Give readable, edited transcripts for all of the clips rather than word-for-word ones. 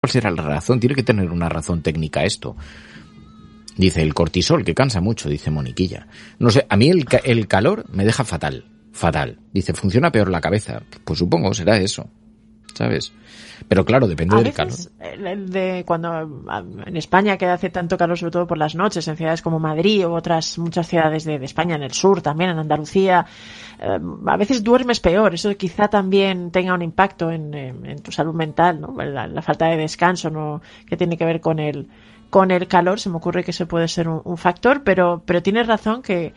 ¿Cuál será la razón? Tiene que tener una razón técnica esto. Dice el cortisol, que cansa mucho, dice Moniquilla. No sé, a mí el calor me deja fatal. Dice, funciona peor la cabeza. Pues supongo, será eso, ¿sabes? Pero claro, depende del calor. Cuando en España que hace tanto calor, sobre todo por las noches, en ciudades como Madrid u otras muchas ciudades de España, en el sur también, en Andalucía, a veces duermes peor. Eso quizá también tenga un impacto en tu salud mental, ¿no? La falta de descanso, ¿no? Que tiene que ver con el calor. Se me ocurre que eso puede ser un factor, pero tienes razón que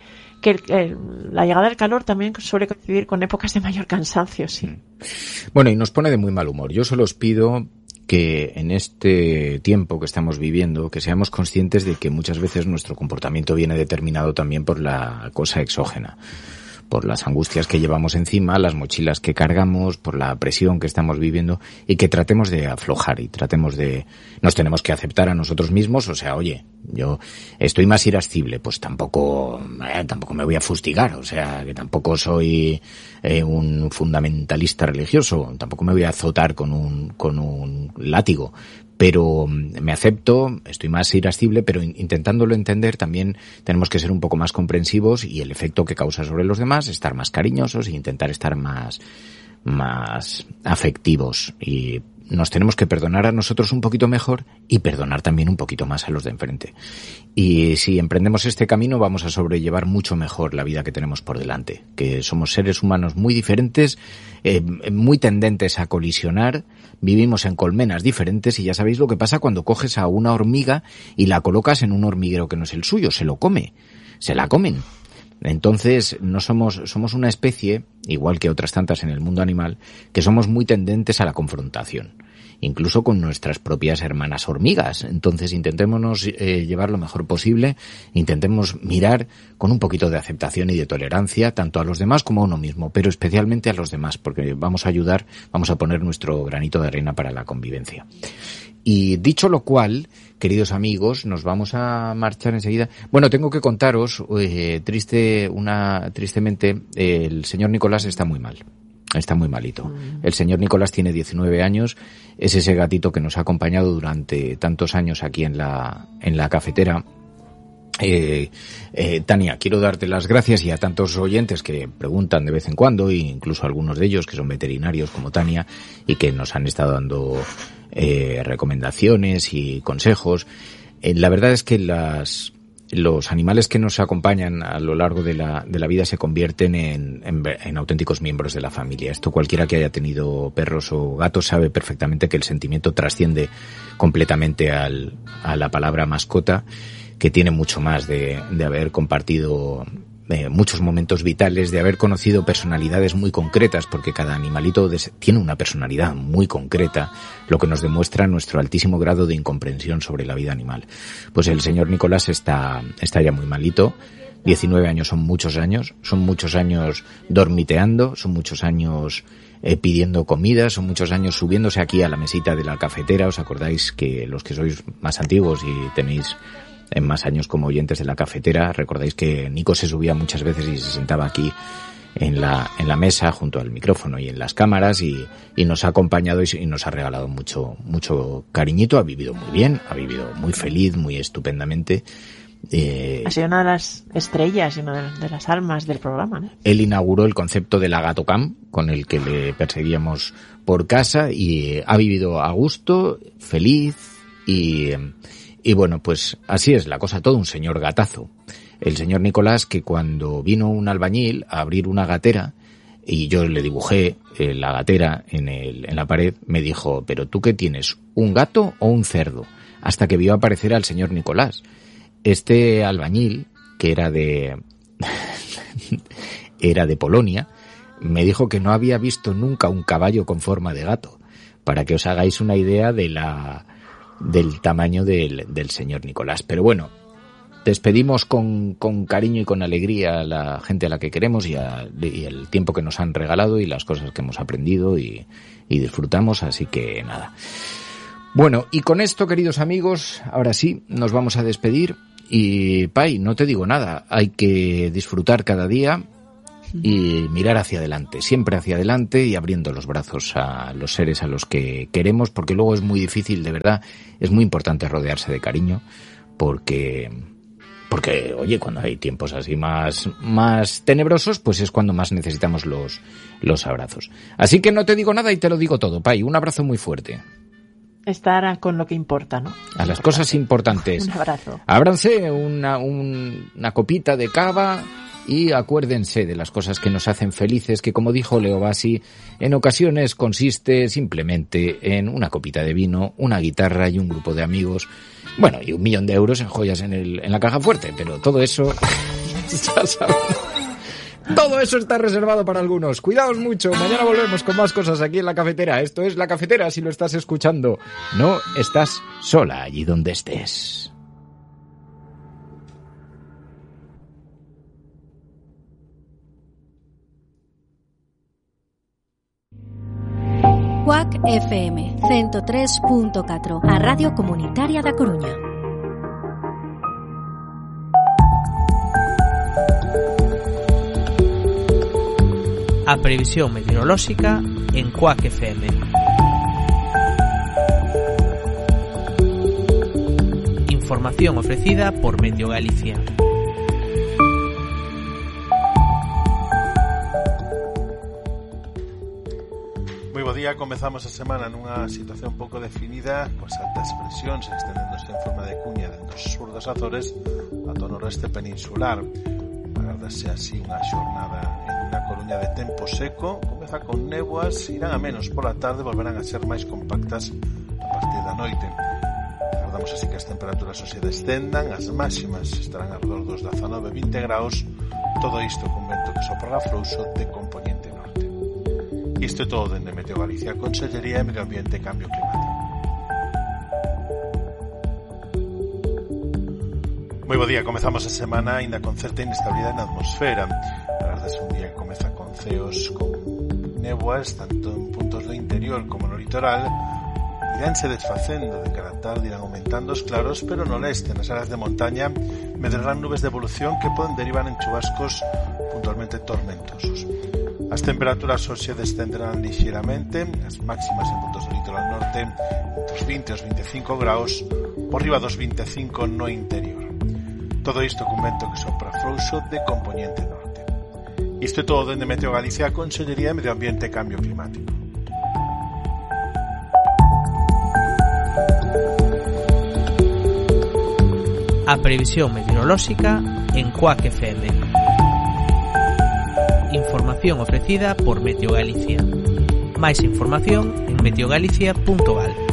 la llegada del calor también suele coincidir con épocas de mayor cansancio, sí. Bueno, y nos pone de muy mal humor. Yo solo os pido que en este tiempo que estamos viviendo, que seamos conscientes de que muchas veces nuestro comportamiento viene determinado también por la cosa exógena, por las angustias que llevamos encima, las mochilas que cargamos, por la presión que estamos viviendo, y que tratemos de aflojar y nos tenemos que aceptar a nosotros mismos. O sea, oye, yo estoy más irascible, pues tampoco me voy a fustigar, o sea, que tampoco soy un fundamentalista religioso, tampoco me voy a azotar con un látigo. Pero me acepto, estoy más irascible, pero intentándolo entender también tenemos que ser un poco más comprensivos y el efecto que causa sobre los demás, estar más cariñosos e intentar estar más afectivos. Y nos tenemos que perdonar a nosotros un poquito mejor y perdonar también un poquito más a los de enfrente. Y si emprendemos este camino vamos a sobrellevar mucho mejor la vida que tenemos por delante, que somos seres humanos muy diferentes, muy tendentes a colisionar, vivimos en colmenas diferentes y ya sabéis lo que pasa cuando coges a una hormiga y la colocas en un hormiguero que no es el suyo, se la comen. Entonces somos una especie, igual que otras tantas en el mundo animal, que somos muy tendentes a la confrontación, incluso con nuestras propias hermanas hormigas. Entonces intentémonos llevar lo mejor posible, intentemos mirar con un poquito de aceptación y de tolerancia tanto a los demás como a uno mismo, pero especialmente a los demás, porque vamos a poner nuestro granito de arena para la convivencia. Y dicho lo cual, queridos amigos, nos vamos a marchar enseguida. Bueno, tengo que contaros, tristemente, el señor Nicolás está muy mal. Está muy malito. El señor Nicolás tiene 19 años, es ese gatito que nos ha acompañado durante tantos años aquí en la cafetera. Tania, quiero darte las gracias y a tantos oyentes que preguntan de vez en cuando, e incluso algunos de ellos que son veterinarios como Tania y que nos han estado dando recomendaciones y consejos. La verdad es que los animales que nos acompañan a lo largo de la vida se convierten en auténticos miembros de la familia. Esto cualquiera que haya tenido perros o gatos sabe perfectamente que el sentimiento trasciende completamente a la palabra mascota, que tiene mucho más de haber compartido muchos momentos vitales, de haber conocido personalidades muy concretas, porque cada animalito tiene una personalidad muy concreta, lo que nos demuestra nuestro altísimo grado de incomprensión sobre la vida animal. Pues el señor Nicolás está ya muy malito. 19 años son muchos años dormiteando, son muchos años pidiendo comida, son muchos años subiéndose aquí a la mesita de la cafetera. ¿Os acordáis que los que sois más antiguos y tenéis más años como oyentes de la cafetera, recordáis que Nico se subía muchas veces y se sentaba aquí en la mesa junto al micrófono y en las cámaras y nos ha acompañado y nos ha regalado mucho cariñito? Ha vivido muy bien, ha vivido muy feliz, muy estupendamente. Ha sido una de las estrellas y una de las almas del programa, ¿no? Él inauguró el concepto de la Gatocam, con el que le perseguíamos por casa, y ha vivido a gusto, feliz y bueno, pues así es la cosa, todo un señor gatazo. El señor Nicolás, que cuando vino un albañil a abrir una gatera y yo le dibujé la gatera en la pared, me dijo: ¿pero tú qué tienes, un gato o un cerdo? Hasta que vio aparecer al señor Nicolás. Este albañil, que era de Polonia, me dijo que no había visto nunca un caballo con forma de gato, para que os hagáis una idea del tamaño del señor Nicolás. Pero bueno, despedimos con cariño y con alegría a la gente a la que queremos y el tiempo que nos han regalado y las cosas que hemos aprendido y disfrutamos, así que nada. Bueno, y con esto, queridos amigos, ahora sí, nos vamos a despedir y, Pai, no te digo nada, hay que disfrutar cada día y mirar hacia adelante, siempre hacia adelante y abriendo los brazos a los seres a los que queremos, porque luego es muy difícil, de verdad, es muy importante rodearse de cariño, porque oye, cuando hay tiempos así más tenebrosos, pues es cuando más necesitamos los abrazos. Así que no te digo nada y te lo digo todo, Pai, un abrazo muy fuerte. Estar con lo que importa, ¿no? A las cosas importantes. Un abrazo. Ábranse una copita de cava y acuérdense de las cosas que nos hacen felices, que como dijo Leo Bassi, en ocasiones consiste simplemente en una copita de vino, una guitarra y un grupo de amigos. Bueno, y 1.000.000 de euros en joyas en la caja fuerte, pero todo eso, ya saben, todo eso está reservado para algunos. Cuidaos mucho, mañana volvemos con más cosas aquí en La Cafetera. Esto es La Cafetera, si lo estás escuchando. No estás sola allí donde estés. CUAC FM 103.4, a Radio Comunitaria da Coruña. A previsión meteorolóxica en CUAC FM. Información ofrecida por Meteo Galicia. Moi bo día, comezamos a semana nunha situación pouco definida, coas altas presións extendéndose en forma de cuña dentro do sur dos Azores ata o noroeste peninsular. Agardase así unha xornada en unha Coruña de tempo seco, comeza con néboas, irán a menos pola tarde, volverán a ser máis compactas a partir da noite. Agardamos así que as temperaturas hoxe descendan, as máximas estarán alrededor dos 19-20 graus, todo isto con vento que sopra frouxo de componente norte. Isto é todo dende Meteo Galicia, Consellería de Medio Ambiente e Cambio Climático. Moi bo día, comezamos a semana ainda con certa inestabilidade na atmosfera. A verdade é un día que comeza con ceos con néboas, tanto en puntos do interior como no litoral. Iránse desfacendo de cara a tarde, irán aumentando os claros, pero no leste, nas áreas de montaña, medrarán nubes de evolución que poden derivar en chubascos puntualmente tormentosos. As temperaturas hoxe descenderán lixeiramente, as máximas en puntos do litoral norte entre os 20 e os 25 graus, por riba dos 25 no interior. Todo isto con vento que sopra frouxo de componente norte. Isto é todo dende Meteo Galicia, Consellería de Medio Ambiente e Cambio Climático. A previsión meteorolóxica en CUAC FM. Información ofrecida por Meteo Galicia. Máis información en meteogalicia.gal.